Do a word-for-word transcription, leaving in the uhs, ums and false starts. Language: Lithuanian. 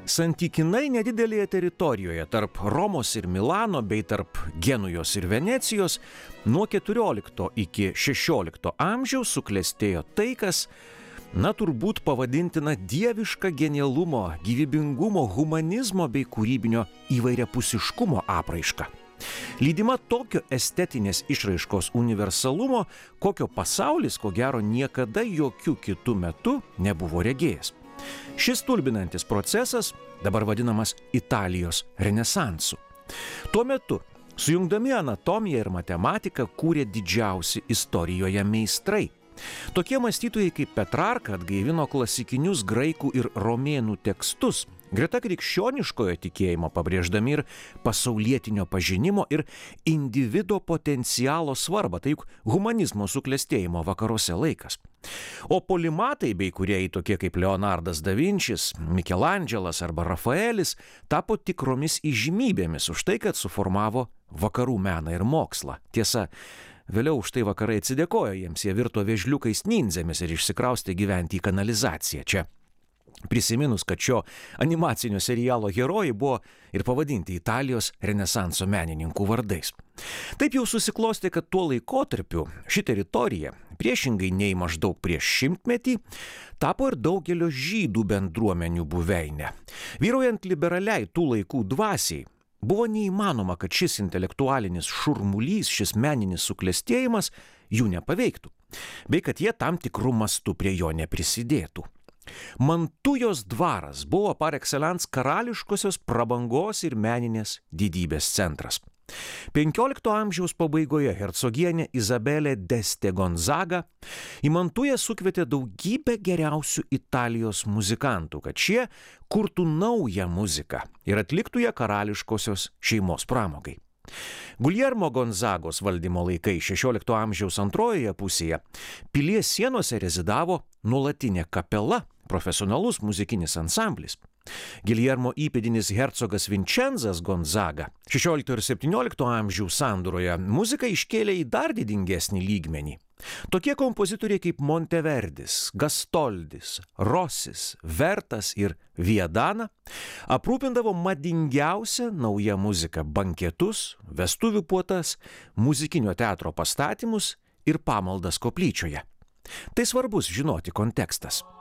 Santykinai nedidelėje teritorijoje tarp Romos ir Milano bei tarp Genujos ir Venecijos nuo keturiolikto iki šešiolikto amžiaus suklestėjo tai, kas, na, turbūt pavadintina dieviška genialumo, gyvybingumo, humanizmo bei kūrybinio įvairiapusiškumo apraiška. Lydima tokio estetinės išraiškos universalumo, kokio pasaulis, ko gero, niekada jokių kitų metų nebuvo regėjęs. Šis stulbinantis procesas dabar vadinamas Italijos renesansu. Tuo metu, sujungdami anatomiją ir matematiką, kūrė didžiausi istorijoje meistrai. Tokie mąstytojai kaip Petrarka atgaivino klasikinius graikų ir romėnų tekstus, greta krikščioniškojo tikėjimo pabrėždami ir pasaulietinio pažinimo ir individo potencialo svarbą, tai juk humanizmo suklestėjimo vakaruose laikas. O polimatai bei kūrėjai tokie kaip Leonardas da Vinčis, Mikelandželas arba Rafaelis tapo tikromis įžymybėmis už tai, kad suformavo vakarų meną ir mokslą. Tiesa, vėliau už tai vakarai atsidėkojo jiems, jie virto vėžliukais nindzėmis ir išsikraustė gyventi į kanalizaciją. Čia prisiminus, kad šio animacinio serialo herojai buvo ir pavadinti Italijos renesanso menininkų vardais. Taip jau susiklostė, kad tuo laikotarpiu ši teritorija, priešingai nei maždaug prieš šimtmetį, tapo ir daugelio žydų bendruomenių buveinė. Vyraujant liberaliai tų laikų dvasiai, buvo neįmanoma, kad šis intelektualinis šurmulys, šis meninis suklestėjimas jų nepaveiktų, bei kad jie tam tikrų mastų prie jo neprisidėtų. Mantujos dvaras buvo par excellence karališkosios prabangos ir meninės didybės centras. penkiolikto amžiaus pabaigoje hercogienė Izabelė d'Este Gonzaga į Mantują sukvietė daugybę geriausių Italijos muzikantų, kad šie kurtų naują muziką ir atliktų ją karališkosios šeimos pramogai. Guillermo Gonzagos valdymo laikai šešiolikto amžiaus antrojoje pusėje pilies sienose rezidavo nuolatinė kapela, profesionalus muzikinis ansamblis. Guillermo įpėdinis hercogas Vincenzas Gonzaga šešiolikto ir septyniolikto amžių sandūroje muziką iškėlė į dar didingesnį lygmenį. Tokie kompozitoriai kaip Monteverdis, Gastoldis, Rosis, Vertas ir Viadana aprūpindavo madingiausią naują muziką banketus, vestuvių puotas, muzikinio teatro pastatymus ir pamaldas koplyčioje. Tai svarbus žinoti kontekstas.